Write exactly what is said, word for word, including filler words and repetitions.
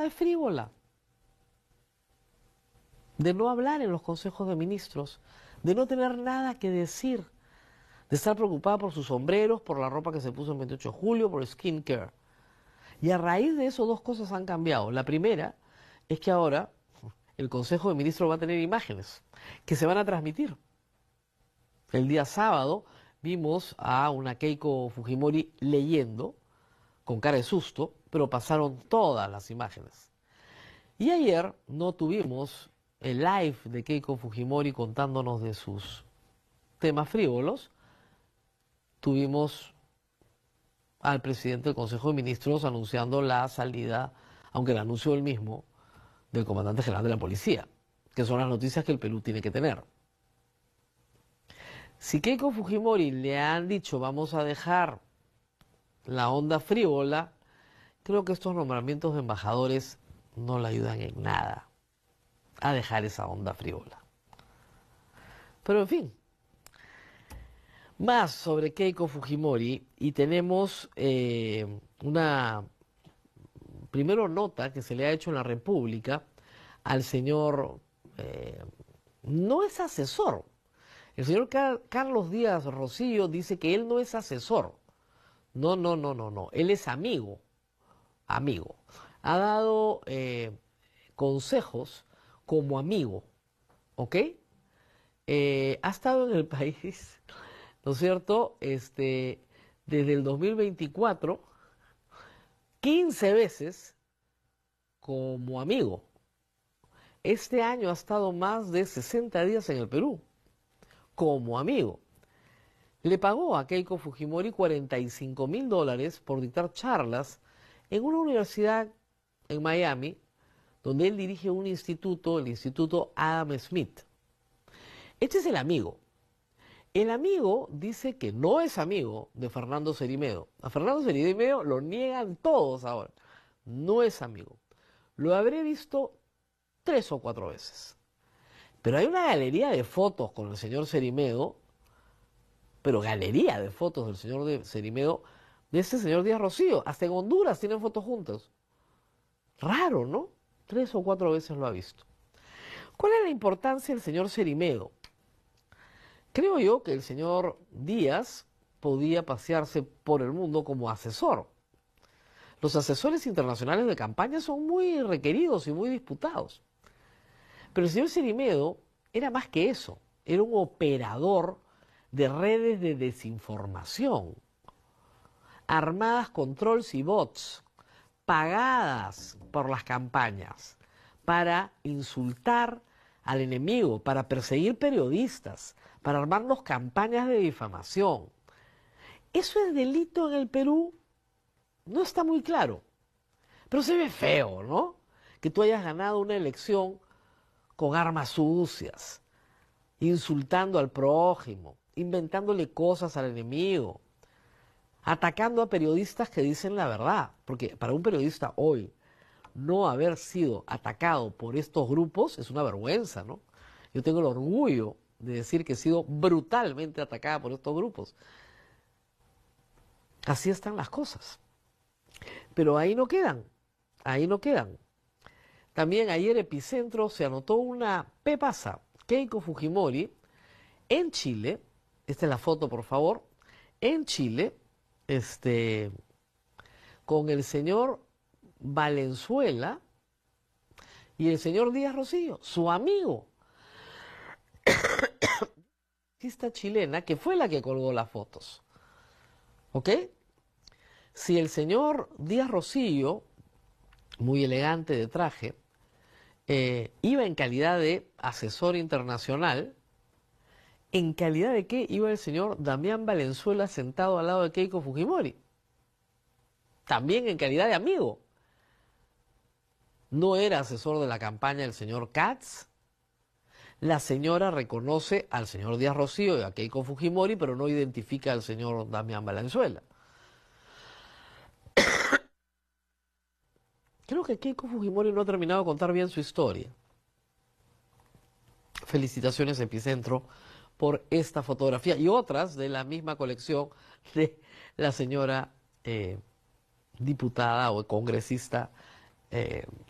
de frívola, de no hablar en los consejos de ministros, de no tener nada que decir, de estar preocupada por sus sombreros, por la ropa que se puso el veintiocho de julio, por el skincare. Y a raíz de eso dos cosas han cambiado. La primera es que ahora el Consejo de Ministros va a tener imágenes que se van a transmitir. El día sábado vimos a una Keiko Fujimori leyendo, con cara de susto, pero pasaron todas las imágenes. Y ayer no tuvimos el live de Keiko Fujimori contándonos de sus temas frívolos. Tuvimos al presidente del Consejo de Ministros anunciando la salida, aunque la anunció él mismo, del comandante general de la policía, que son las noticias que el Perú tiene que tener. Si Keiko Fujimori le han dicho vamos a dejar la onda frívola, creo que estos nombramientos de embajadores no le ayudan en nada a dejar esa onda frívola. Pero en fin, más sobre Keiko Fujimori, y tenemos eh, una, primero nota que se le ha hecho en la República al señor, eh, no es asesor, el señor Car Carlos Díaz Rosillo dice que él no es asesor, no, no, no, no, no, él es amigo, amigo, ha dado eh, consejos como amigo, ¿ok? Eh, ha estado en el país, ¿no es cierto? Este, desde el dos mil veinticuatro, quince veces como amigo. Este año ha estado más de sesenta días en el Perú, como amigo. Le pagó a Keiko Fujimori cuarenta y cinco mil dólares por dictar charlas en una universidad en Miami, donde él dirige un instituto, el Instituto Adam Smith. Este es el amigo. El amigo dice que no es amigo de Fernando Cerimedo. A Fernando Cerimedo lo niegan todos ahora. No es amigo. Lo habré visto tres o cuatro veces. Pero hay una galería de fotos con el señor Cerimedo, pero galería de fotos del señor de Cerimedo, de ese señor Díaz Rosillo. Hasta en Honduras tienen fotos juntos. Raro, ¿no? Tres o cuatro veces lo ha visto. ¿Cuál es la importancia del señor Cerimedo? Creo yo que el señor Díaz podía pasearse por el mundo como asesor. Los asesores internacionales de campaña son muy requeridos y muy disputados. Pero el señor Cerimedo era más que eso. Era un operador de redes de desinformación, armadas con trolls y bots, pagadas por las campañas para insultar al enemigo, para perseguir periodistas, para armarnos campañas de difamación. ¿Eso es delito en el Perú? No está muy claro, pero se ve feo, ¿no? Que tú hayas ganado una elección con armas sucias, insultando al prójimo, inventándole cosas al enemigo, atacando a periodistas que dicen la verdad, porque para un periodista hoy no haber sido atacado por estos grupos es una vergüenza, ¿no? Yo tengo el orgullo de decir que he sido brutalmente atacada por estos grupos. Así están las cosas. Pero ahí no quedan, ahí no quedan. También ayer Epicentro se anotó una pepaza. Keiko Fujimori en Chile, esta es la foto por favor, en Chile, este, con el señor Valenzuela y el señor Díaz Rosillo, su amigo. Esta chilena que fue la que colgó las fotos. ¿Ok? Si el señor Díaz Rosillo, muy elegante de traje, eh, iba en calidad de asesor internacional, ¿en calidad de qué iba el señor Damián Valenzuela sentado al lado de Keiko Fujimori? También en calidad de amigo. ¿No era asesor de la campaña del señor Katz? La señora reconoce al señor Díaz Rosillo y a Keiko Fujimori, pero no identifica al señor Damián Valenzuela. Creo que Keiko Fujimori no ha terminado de contar bien su historia. Felicitaciones Epicentro por esta fotografía y otras de la misma colección de la señora eh, diputada o congresista eh,